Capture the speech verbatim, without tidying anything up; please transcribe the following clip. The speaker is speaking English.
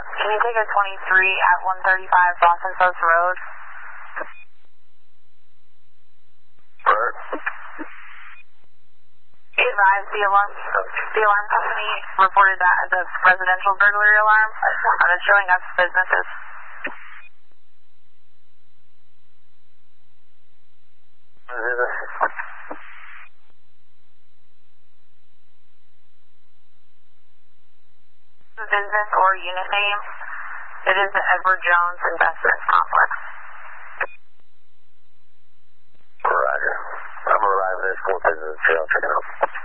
Can you take a twenty-three at one thirty-five Boston Post Road? Bird. Be advised, the alarm, the alarm company reported that as a residential burglary alarm. Um, it's showing us businesses. Business or unit name. It is the Edward Jones Investment Complex. Roger. I'm arriving at school business. I'll check it out.